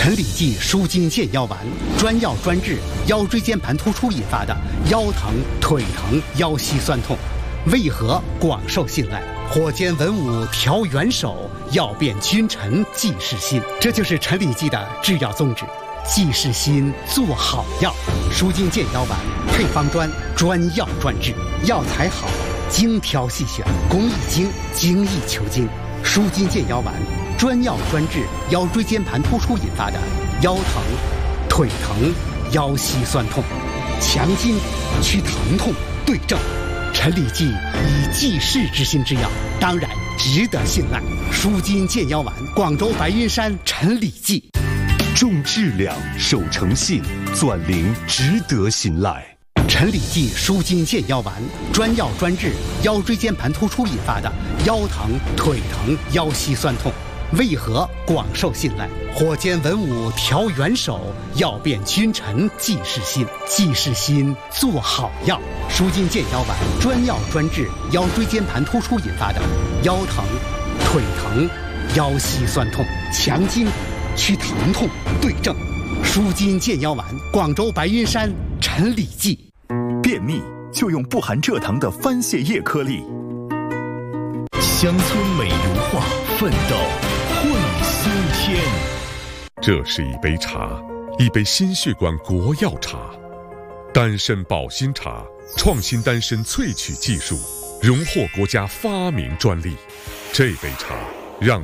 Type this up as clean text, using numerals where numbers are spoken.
陈李济舒筋健腰丸，专药专治腰椎间盘突出引发的腰疼、腿疼、腰膝酸痛，为何广受信赖？火煎文武调元首，药变君臣济世心。这就是陈李济的制药宗旨，济世心，做好药。舒筋健腰丸配方专，专药专治，药材好，精挑细选，工艺精，精益求精。舒筋健腰丸专药专治腰椎间盘突出引发的腰疼、腿疼、腰膝酸痛，强筋骨，祛疼痛，对症。陈李济以济世之心之药，当然值得信赖。舒筋健腰丸，广州白云山陈李济， 重质量，守诚信，钻灵值得信赖。 陈李济舒筋健腰丸，专药专治腰椎间盘突出引发的腰疼、腿疼、腰膝酸痛，为何广受信赖？火煎文武调元首，药变君臣济世心。济世心，做好药。舒筋健腰丸专药专治腰椎间盘突出引发的腰疼、腿疼、腰膝酸痛，强筋骨，祛疼痛，对症。舒筋健腰丸，广州白云山陈李济。 便秘就用不含蔗糖的番泻叶颗粒。乡村美如画，奋斗会苏天。 这是一杯茶，一杯心血管国药茶，丹参保心茶，创新丹参萃取技术，荣获国家发明专利。这杯茶让